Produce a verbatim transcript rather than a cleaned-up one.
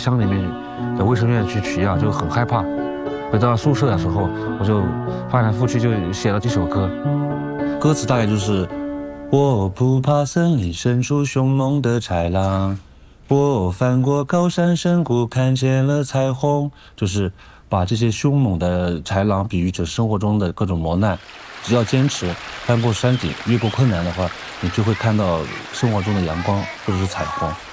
乡里面的卫生院去取药，就很害怕。回到宿舍的时候，我就翻来覆去就写了几首歌，歌词大概就是：我不怕森林深处凶猛的豺狼，我翻过高山深谷看见了彩虹，就是把这些凶猛的豺狼比喻成生活中的各种磨难。只要坚持翻过山顶，越过困难的话，你就会看到生活中的阳光或者是彩虹。